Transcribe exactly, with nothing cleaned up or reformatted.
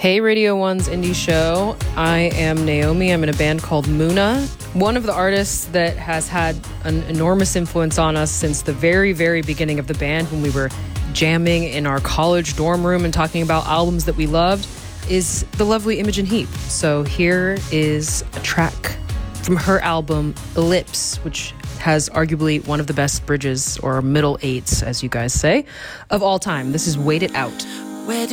Hey, Radio One's indie show. I am Naomi. I'm in a band called Muna. One of the artists that has had an enormous influence on us since the very, very beginning of the band, when we were jamming in our college dorm room and talking about albums that we loved, is the lovely Imogen Heap. So here is a track from her album Ellipse, which has arguably one of the best bridges, or middle eights, as you guys say, of all time. This is Wait It Out. Where do